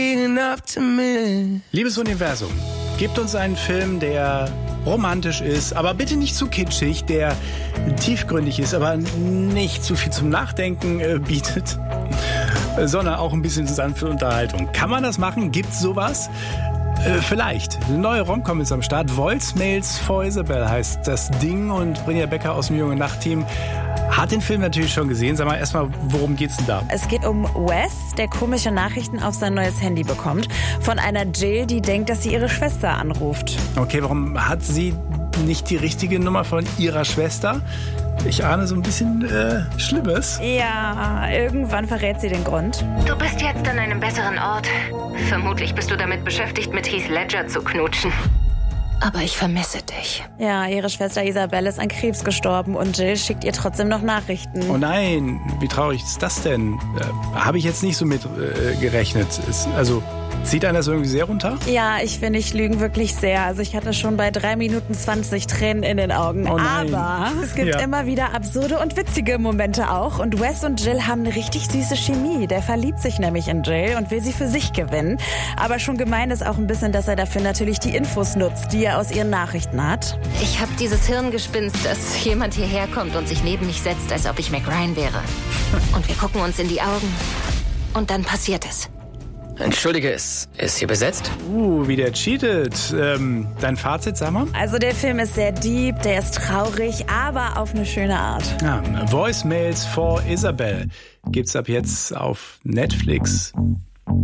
Liebes Universum, gebt uns einen Film, der romantisch ist, aber bitte nicht zu kitschig, der tiefgründig ist, aber nicht zu viel zum Nachdenken bietet, sondern auch ein bisschen sanfte Unterhaltung. Kann man das machen? Gibt's sowas? Vielleicht. Eine neue Rom-Com ist am Start. Voicemails for Isabel heißt das Ding und Brynja Becker aus dem Junge Nacht-Team hat den Film natürlich schon gesehen. Sag mal erstmal, worum geht's denn da? Es geht um Wes, der komische Nachrichten auf sein neues Handy bekommt. Von einer Jill, die denkt, dass sie ihre Schwester anruft. Okay, warum hat sie nicht die richtige Nummer von ihrer Schwester? Ich ahne so ein bisschen Schlimmes. Ja, irgendwann verrät sie den Grund. Du bist jetzt an einem besseren Ort. Vermutlich bist du damit beschäftigt, mit Heath Ledger zu knutschen. Aber ich vermisse dich. Ja, ihre Schwester Isabel ist an Krebs gestorben und Jill schickt ihr trotzdem noch Nachrichten. Oh nein, wie traurig ist das denn? Habe ich jetzt nicht so mit gerechnet. Zieht einer das irgendwie sehr runter? Ja, ich finde, ich lügen wirklich sehr. Also ich hatte schon bei 3 Minuten 20 Tränen in den Augen. Oh nein. Aber es gibt immer wieder absurde und witzige Momente auch. Und Wes und Jill haben eine richtig süße Chemie. Der verliebt sich nämlich in Jill und will sie für sich gewinnen. Aber schon gemein ist auch ein bisschen, dass er dafür natürlich die Infos nutzt, die er aus ihren Nachrichten hat. Ich habe dieses Hirngespinst, dass jemand hierher kommt und sich neben mich setzt, als ob ich Mac Ryan wäre. Und wir gucken uns in die Augen. Und dann passiert es. Entschuldige, ist hier besetzt? Wie der cheatet. Dein Fazit, sag mal? Also der Film ist sehr deep, der ist traurig, aber auf eine schöne Art. Ja, Voicemails for Isabel gibt's ab jetzt auf Netflix.